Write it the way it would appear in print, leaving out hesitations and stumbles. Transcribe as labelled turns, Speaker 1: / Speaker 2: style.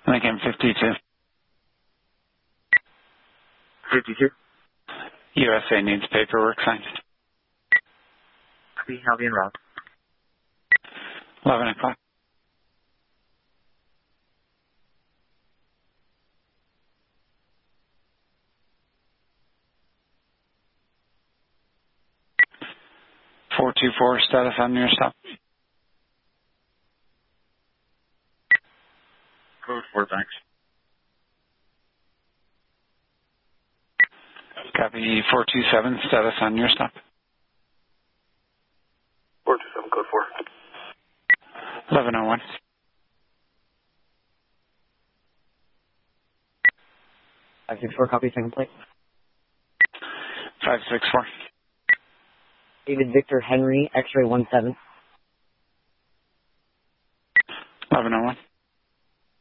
Speaker 1: Lincoln 52.
Speaker 2: 52.
Speaker 1: USA needs paperwork signed.
Speaker 2: Copy, I'll be en route.
Speaker 1: 11 o'clock. .424 status on your stop.
Speaker 2: Code 4, thanks.
Speaker 1: Copy 427 status on your stop.
Speaker 3: 427, code 4.
Speaker 1: 1101.
Speaker 4: I 564, copy, second plate.
Speaker 1: 564.
Speaker 4: David Victor Henry, X-ray 17.
Speaker 1: 1101.